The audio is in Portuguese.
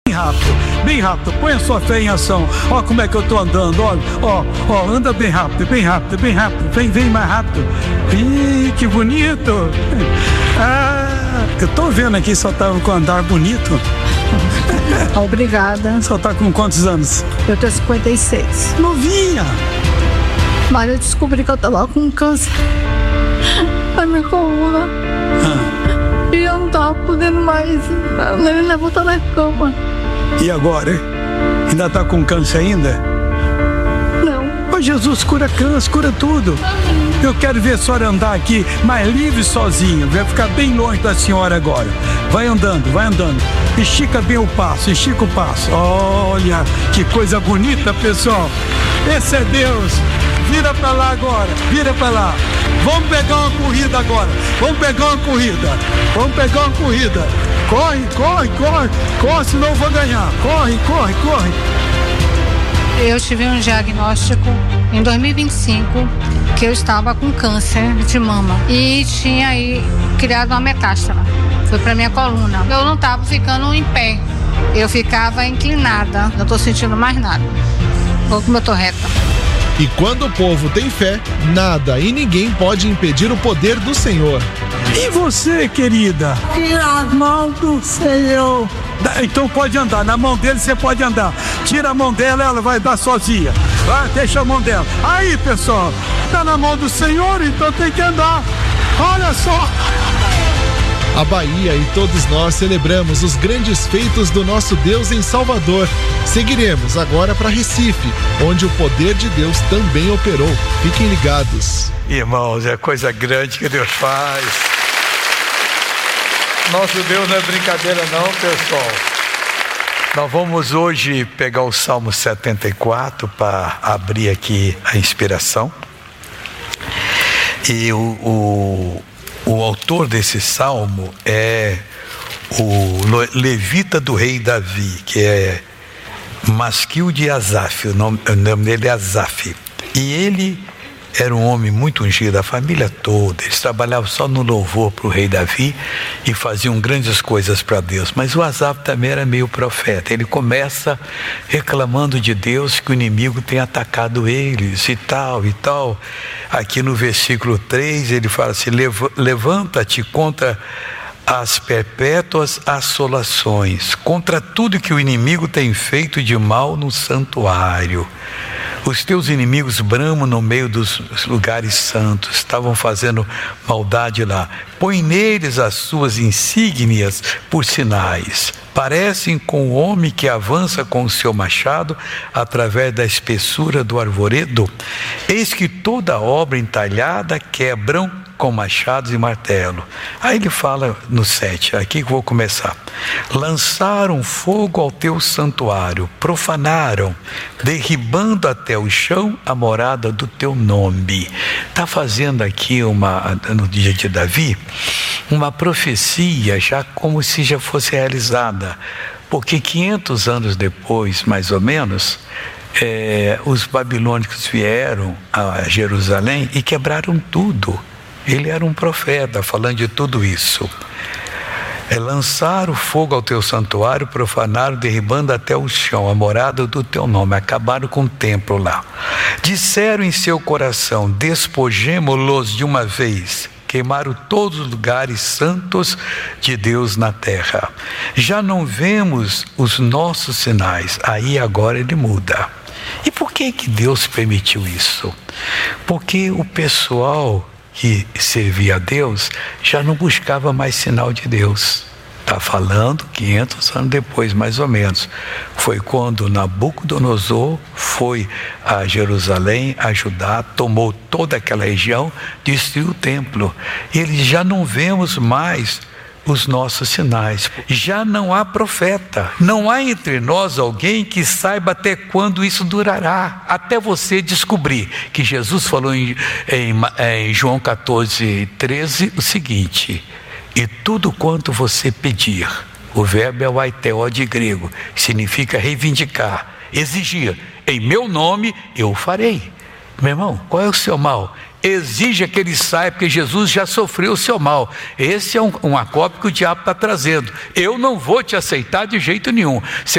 Bem rápido, põe a sua fé em ação. Ó como é que eu tô andando, olha, ó, anda bem rápido, vem mais rápido. Ih, que bonito. Eu tô vendo aqui, só tava com um andar bonito. Obrigada. Só tá com quantos anos? Eu tenho 56. Novinha. Mas eu descobri que eu tava com câncer na minha coluna. E eu não tava podendo mais nem levantar na cama. E agora, hein? Ainda tá com câncer ainda? Não. Mas Jesus cura câncer, cura tudo. Eu quero ver a senhora andar aqui mais livre sozinha. Vai ficar bem longe da senhora agora. Vai andando. Estica bem o passo, estica o passo. Olha, que coisa bonita, pessoal. Esse é Deus. Vira pra lá agora, vira pra lá. Vamos pegar uma corrida agora. Corre, senão eu vou ganhar. Corre. Eu tive um diagnóstico em 2025 que eu estava com câncer de mama e tinha aí criado uma metástase. Foi para minha coluna. Eu não estava ficando em pé, eu ficava inclinada. Não estou sentindo mais nada. Ou como eu estou reta. E quando o povo tem fé, nada e ninguém pode impedir o poder do Senhor. E você, querida? Tira a mão do Senhor. Então pode andar, na mão dele você pode andar. Tira a mão dela, ela vai dar sozinha. Vai, deixa a mão dela. Aí, pessoal, tá na mão do Senhor, então tem que andar. Olha só. A Bahia e todos nós celebramos os grandes feitos do nosso Deus em Salvador. Seguiremos agora para Recife, onde o poder de Deus também operou. Fiquem ligados. Irmãos, é coisa grande que Deus faz. Nosso Deus não é brincadeira não, pessoal. Nós vamos hoje pegar o Salmo 74 para abrir aqui a inspiração. E o autor desse salmo é o levita do rei Davi, que é Masquil de Asaf, o nome dele é Asaf. E ele era um homem muito ungido, a família toda. Eles trabalhavam só no louvor para o rei Davi e faziam grandes coisas para Deus. Mas o Asaf também era meio profeta. Ele começa reclamando de Deus que o inimigo tem atacado eles e tal e tal. Aqui no versículo 3 ele fala assim: levanta-te contra as perpétuas assolações, contra tudo que o inimigo tem feito de mal no santuário. Os teus inimigos bramam no meio dos lugares santos, estavam fazendo maldade lá. Põe neles as suas insígnias por sinais. Parecem com o homem que avança com o seu machado através da espessura do arvoredo. Eis que toda obra entalhada quebram com machados e martelo. Aí ele fala no 7, aqui que vou começar. Lançaram fogo ao teu santuário, profanaram, derribando até o chão a morada do teu nome. Está fazendo aqui no dia de Davi, uma profecia já como se já fosse realizada, porque 500 anos depois, mais ou menos, os babilônicos vieram a Jerusalém e quebraram tudo. Ele era um profeta falando de tudo isso. Lançaram fogo ao teu santuário, profanaram, derribando até o chão a morada do teu nome. Acabaram com o templo lá. Disseram em seu coração: despojemo-los de uma vez. Queimaram todos os lugares santos de Deus na terra. Já não vemos os nossos sinais. Aí agora ele muda. E por que Deus permitiu isso? Porque o pessoal que servia a Deus já não buscava mais sinal de Deus. Está falando 500 anos depois, mais ou menos. Foi quando Nabucodonosor foi a Jerusalém, a Judá, tomou toda aquela região, destruiu o templo. E eles já não vemos mais os nossos sinais. Já não há profeta. Não há entre nós alguém que saiba até quando isso durará. Até você descobrir que Jesus falou em João 14:13 o seguinte: e tudo quanto você pedir, o verbo é o aiteo de grego, significa reivindicar, exigir, em meu nome eu farei. Meu irmão, qual é o seu mal? exija que ele saia, porque Jesus já sofreu o seu mal. Esse é um acópio que o diabo está trazendo. Eu não vou te aceitar de jeito nenhum. Você